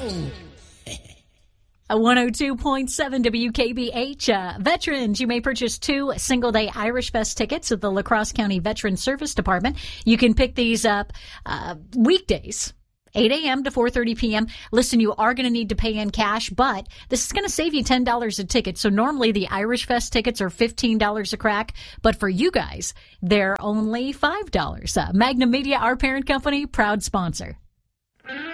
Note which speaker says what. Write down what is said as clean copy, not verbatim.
Speaker 1: A 102.7 WKBH. Veterans, you may purchase 2 single-day Irish Fest tickets at the La Crosse County Veteran Service Department. You can pick these up weekdays, 8 a.m. to 4:30 p.m. Listen, you are going to need to pay in cash, but this is going to save you $10 a ticket. So normally the Irish Fest tickets are $15 a crack, but for you guys, they're only $5. Magnum Media, our parent company, proud sponsor.